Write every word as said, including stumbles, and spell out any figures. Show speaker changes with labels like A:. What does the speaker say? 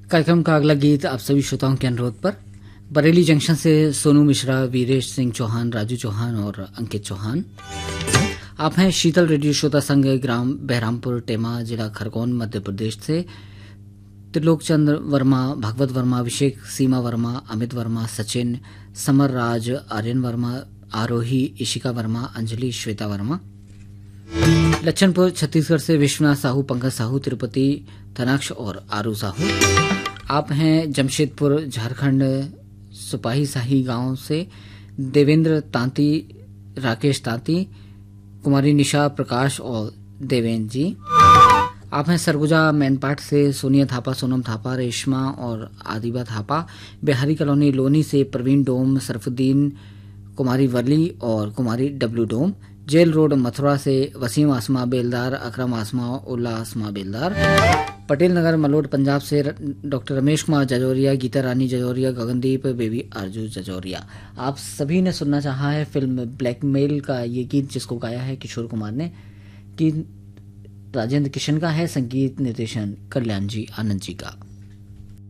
A: कार्यक्रम का अगला गीत आप सभी श्रोताओं के अनुरोध पर बरेली जंक्शन से सोनू मिश्रा, वीरेश सिंह चौहान, राजू चौहान और अंकित चौहान। आप हैं शीतल रेडियो श्रोता संघ, ग्राम बहरामपुर टेमा, जिला खरगोन, मध्य प्रदेश से। त्रिलोक चंद्र वर्मा, भगवत वर्मा, अभिषेक, सीमा वर्मा, अमित वर्मा, सचिन, समर राज, आर्यन वर्मा, आरोही, इशिका वर्मा, अंजलि, श्वेता वर्मा। लच्छनपुर छत्तीसगढ़ से विश्वनाथ साहू, पंकज साहू, तिरुपति, तनाक्ष और आरू साहू। आप हैं जमशेदपुर झारखंड, सुपाही शाही गांव से देवेंद्र तांती, राकेश तांती, कुमारी निशा, प्रकाश और देवेंद्र जी। आप हैं सरगुजा मैनपाट से सोनिया थापा, सोनम थापा, रेशमा और आदिबा थापा। बिहारी कॉलोनी लोनी से प्रवीण डोम, सरफुद्दीन, कुमारी वर्ली और कुमारी डब्ल्यू डोम। जेल रोड मथुरा से वसीम आसमा बेलदार, अकरम आसमा, उल्ला आसमा बेलदार। पटेल नगर मलोट पंजाब से डॉक्टर रमेश कुमार जजौरिया, गीता रानी जजौरिया, गगनदीप, बेबी आरजू जजौरिया। आप सभी ने सुनना चाहा है फिल्म ब्लैकमेल का ये गीत, जिसको गाया है किशोर कुमार ने, कि राजेंद्र किशन का है, संगीत निर्देशन कल्याण जी आनंद जी का।